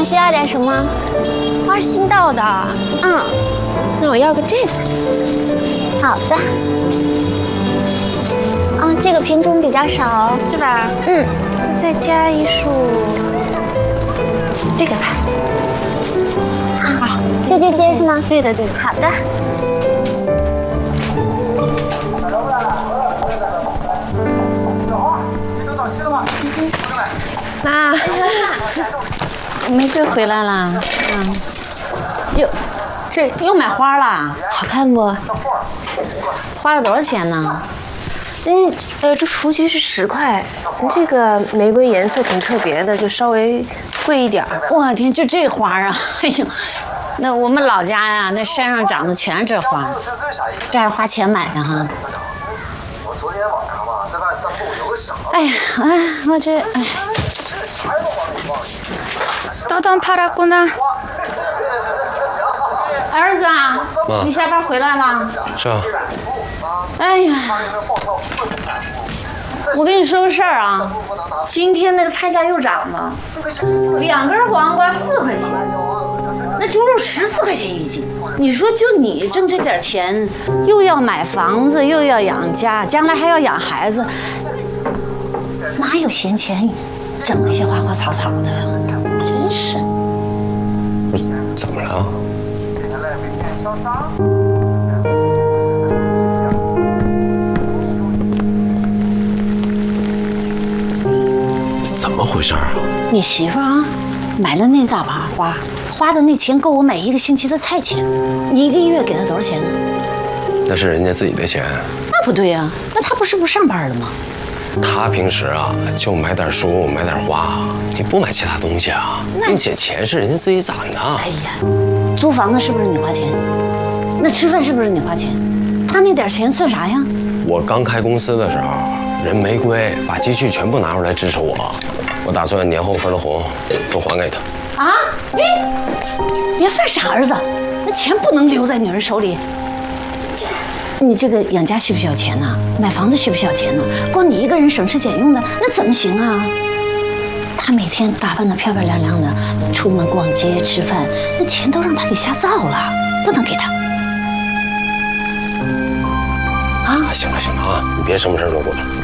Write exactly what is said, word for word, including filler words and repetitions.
上需要点什么？ 花是新到的。 嗯， 那我要个这个。 好的。嗯，这个品种比较少， 是吧？ 嗯， 再加一束这个吧。 好，就这些是吗？ 对的，对的。 好的。 妈，玫瑰回来了。嗯， 哟，这又买花了？ 好看不？ 花了多少钱呢？ 嗯，呃，这雏菊是十块，这个玫瑰颜色挺特别的，就稍微贵一点。 我天，就这花啊！哎呦，那我们老家呀，那山上长的全是这花，这还花钱买的哈。 我昨天晚上吧，在外散步，有个傻子。 哎呀，哎，我这哎。 너도 팔았구나。 儿子啊， 妈， 你下班回来了？ 是啊。 哎呀，我跟你说个事儿啊，今天那个菜价又涨了，两根黄瓜四块钱，那猪肉十四块钱一斤。你说就你挣这点钱，又要买房子，又要养家，将来还要养孩子，哪有闲钱整那些花花草草的？真是。 不是怎么了？怎么回事啊？ 你媳妇啊，买了那大把花，花的那钱够我买一个星期的菜钱。你一个月给她多少钱呢？ 那是人家自己的钱。 那不对呀、啊，那她不是不上班了吗？ 他平时啊就买点书，买点花，你不买其他东西啊？并且钱是人家自己攒的。 哎呀，租房子是不是你花钱？那吃饭是不是你花钱？他那点钱算啥呀？ 我刚开公司的时候，人玫瑰把积蓄全部拿出来支持我，我打算年后分了红都还给他。 啊，别别犯傻，儿子，那钱不能留在女人手里。你这个养家需不需要钱呢？买房子需不需要钱呢？光你一个人省吃俭用的，那怎么行啊？他每天打扮得漂漂亮亮的，出门逛街吃饭，那钱都让他给瞎造了，不能给他。 啊，行了行了啊，你别什么事儿都管。